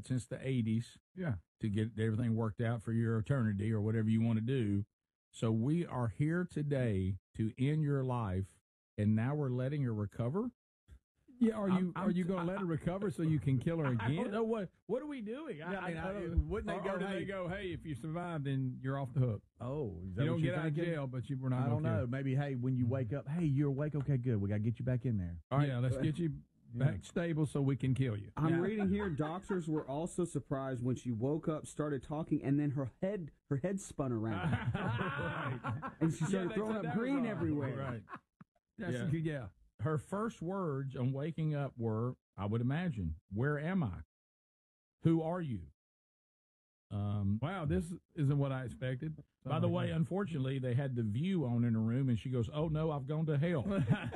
that since the 80s. Yeah. To get everything worked out for your eternity or whatever you want to do. So we are here today to end your life, and now we're letting her recover? Yeah, are you going to let her recover so you can kill her again? I don't know. What are we doing? Wouldn't they go? They go, hey, if you survive, then you're off the hook. Oh, you don't get out of jail, but we're not. I don't know. Maybe, hey, when you wake up, hey, you're awake. Okay, good. We got to get you back in there. All right, yeah, let's get you back stable so we can kill you. I'm reading here. Doctors were also surprised when she woke up, started talking, and then her head spun around, and she started throwing up green everywhere. Right. Yeah. Her first words on waking up were, I would imagine, "Where am I? Who are you?" Wow, this isn't what I expected. By the way, unfortunately, they had the view on in her room, and she goes, "Oh no, I've gone to hell."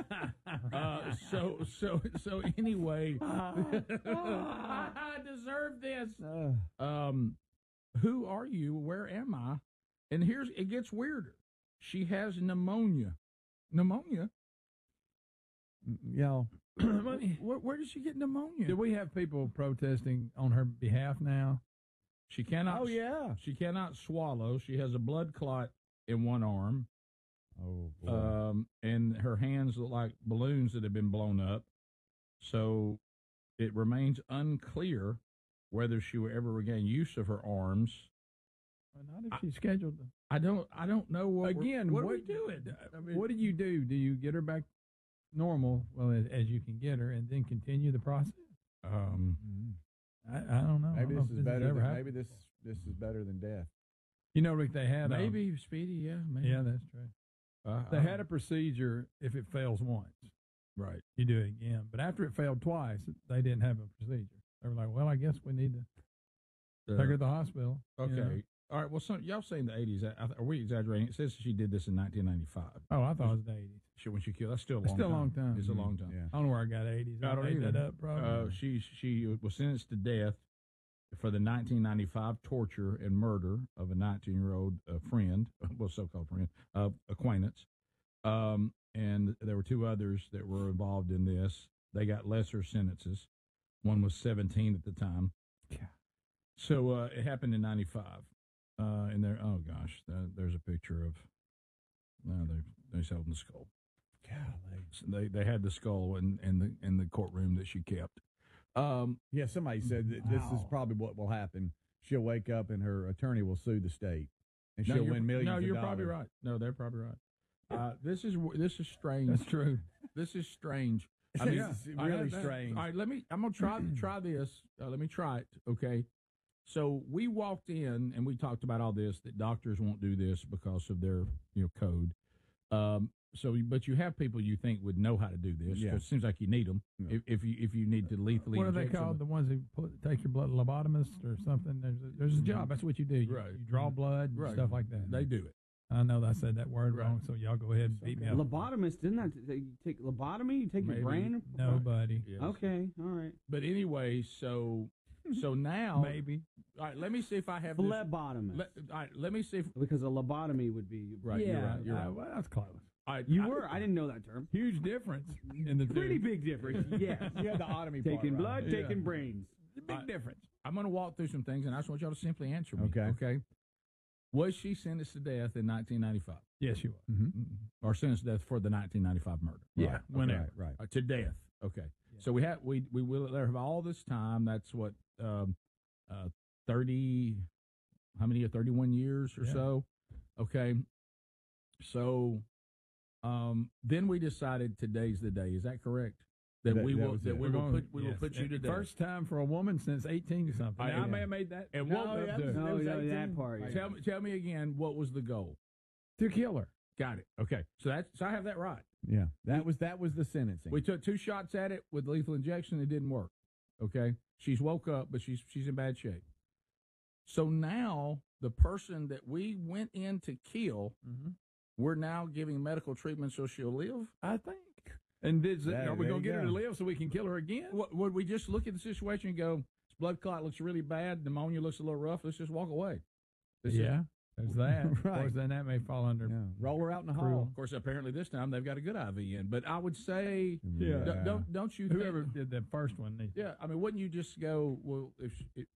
So anyway, I deserve this. Who are you? Where am I? And it gets weirder. She has pneumonia. Pneumonia. Yeah. Where did she get pneumonia? Do we have people protesting on her behalf now? She cannot. Oh yeah. She cannot swallow. She has a blood clot in one arm. Oh boy. And her hands look like balloons that have been blown up. So it remains unclear whether she will ever regain use of her arms. Well, not if she's scheduled. I don't know what. What are we doing? I mean, what do you do? Do you get her back normal, as you can get her, and then continue the process? I don't know. Maybe this is better. Maybe this is better than death. You know, Rick, they had maybe Speedy. Yeah, maybe. Yeah, that's true. They had a procedure. If it fails once, right, you do it again. But after it failed twice, they didn't have a procedure. They were like, "Well, I guess we need to take her to the hospital." Okay. You know? All right. Well, y'all saying the 80s. Are we exaggerating? It says she did this in 1995. Oh, I thought it was the 80s. When she killed, that's still a long time. It's a long time. Yeah. I don't know where I got 80s. I don't made either. that up, probably. She was sentenced to death for the 1995 torture and murder of a 19-year-old friend, well, so-called friend, acquaintance. And there were two others that were involved in this. They got lesser sentences. One was 17 at the time. Yeah. So it happened in 95. And there, oh gosh, there's a picture of. They're holding the skull. Golly. So they had the skull in the courtroom that she kept. Yeah, somebody said that this is probably what will happen. She'll wake up and her attorney will sue the state, and she'll win millions. No, you're of probably dollars. right. No, they're probably right. This is strange. That's true. This is strange. I mean, it's really strange. All right, I'm gonna try this. Let me try it. Okay. So we walked in and we talked about all this, that doctors won't do this because of their code. But you have people you think would know how to do this. Yeah. It seems like you need them if you need to lethally. What are they inject called? somebody. The ones who take your blood, lobotomist or something. There's a job. That's what you do. You draw blood and stuff like that. They do it. I know that I said that word wrong, so y'all go ahead and beat me up. Lobotomist, didn't that take lobotomy? You take your brain? Nobody. Yes. Okay, all right. But anyway, so now maybe. All right, let me see if I have Phlebotomist. all right, let me see if because a lobotomy would be right. Yeah, You're right. Well, that's close. I didn't know that term. Huge difference in the two. Pretty big difference. Yes. You had the otomy taking part, blood, right? taking brains. Big difference. I'm going to walk through some things, and I just want y'all to simply answer me. Okay. Okay. Was she sentenced to death in 1995? Yes, you was. Mm-hmm. Or sentenced to death for the 1995 murder? Yeah, Right. whenever. Right. To death. Okay. Yeah. So we will let her have all this time. That's what 30. How many? 31 years or so. Okay. So then we decided today's the day. Is that correct? That we will put you to death. First time for a woman since 18 or something. Now, I may have made that. And No, what that was- No, it was no, 18. that part. Yeah. Tell me again. What was the goal? To kill her. Got it. Okay. So I have that right. Yeah, that was the sentencing. We took 2 shots at it with lethal injection. It didn't work. Okay. She's woke up, but she's in bad shape. So now the person that we went in to kill, we're now giving medical treatment so she'll live. I think. And are we going to get her to go. live so we can kill her again? Would we just look at the situation and go, this blood clot looks really bad, pneumonia looks a little rough, let's just walk away? There's that. Of Right. course, then that may fall under. Yeah. Roll her out in the Cruel. hall. Of course, apparently this time they've got a good IV in. But I would say, Yeah. don't you Whoever think, did the first one. yeah, I mean, wouldn't you just go, well,